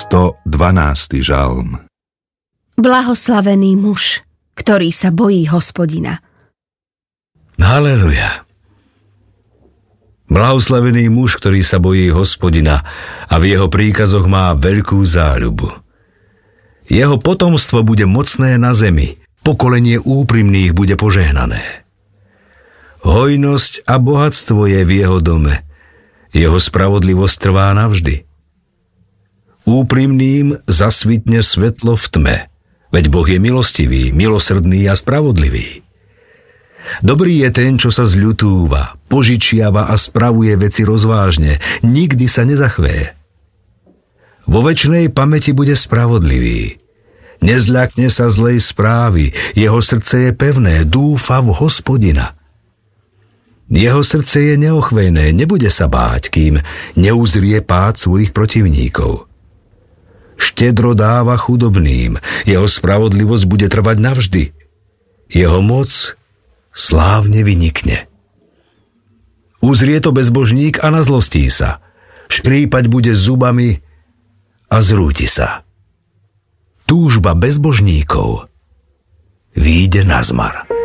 112. žalm. Blahoslavený muž, ktorý sa bojí Hospodina. Haleluja. Blahoslavený muž, ktorý sa bojí Hospodina a v jeho príkazoch má veľkú záľubu. Jeho potomstvo bude mocné na zemi, pokolenie úprimných bude požehnané. Hojnosť a bohatstvo je v jeho dome, jeho spravodlivosť trvá navždy. Úprimným zasvitne svetlo v tme, veď Boh je milostivý, milosrdný a spravodlivý. Dobrý je ten, čo sa zľutúva, požičiava a spravuje veci rozvážne, nikdy sa nezachveje. Vo večnej pamäti bude spravodlivý. Nezľakne sa zlej správy, jeho srdce je pevné, dúfa v Hospodina. Jeho srdce je neochvejné, nebude sa báť, kým neuzrie pád svojich protivníkov. Štedro dáva chudobným, jeho spravodlivosť bude trvať navždy. Jeho moc slávne vynikne. Uzrie to bezbožník a nazlostí sa. Škrípať bude zubami a zrúti sa. Túžba bezbožníkov výjde nazmar.